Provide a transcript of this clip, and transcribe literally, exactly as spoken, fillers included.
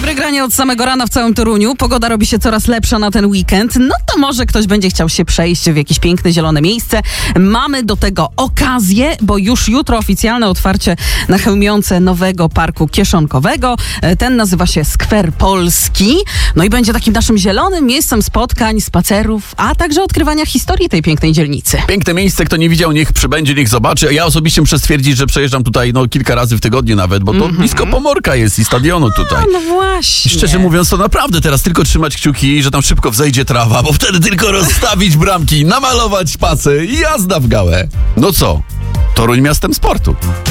Dobre granie od samego rana w całym Toruniu. Pogoda robi się coraz lepsza na ten weekend. No to może ktoś będzie chciał się przejść w jakieś piękne, zielone miejsce. Mamy do tego okazję, bo już jutro oficjalne otwarcie na Chełmionce nowego parku kieszonkowego. Ten nazywa się Skwer Polski. No i będzie takim naszym zielonym miejscem spotkań, spacerów, a także odkrywania historii tej pięknej dzielnicy. Piękne miejsce, kto nie widział, niech przybędzie, niech zobaczy. Ja osobiście muszę stwierdzić, że przejeżdżam tutaj no kilka razy w tygodniu nawet, bo to mm-hmm. blisko Pomorka jest i stadionu tutaj. A, no właśnie. I szczerze mówiąc, to naprawdę teraz tylko trzymać kciuki, że tam szybko wzejdzie trawa, bo wtedy tylko rozstawić bramki, namalować pasy i jazda w gałę. No co? Toruń miastem sportu.